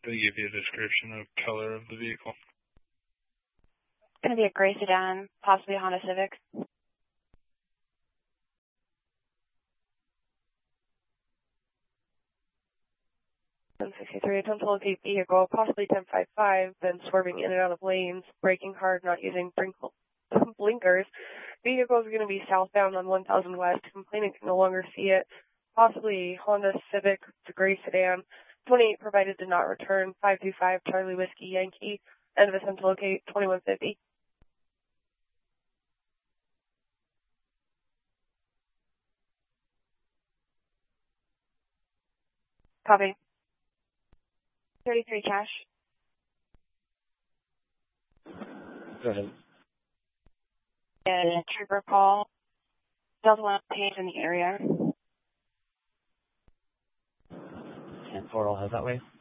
They give you a description of color of the vehicle. It's going to be a gray sedan, possibly a Honda Civic. 1063, attempt to locate vehicle, possibly 1055, then swerving in and out of lanes, braking hard, not using blinkers. Vehicle is going to be southbound on 1000 West. Complainant can no longer see it. Possibly Honda Civic, it's a gray sedan. 28 provided did not return. 525 Charlie Whiskey Yankee. End of attempt to locate 2150. Copy. 33 cash. Go ahead. And a trooper call. Delta 1 page in the area. 10-4, I'll head that way.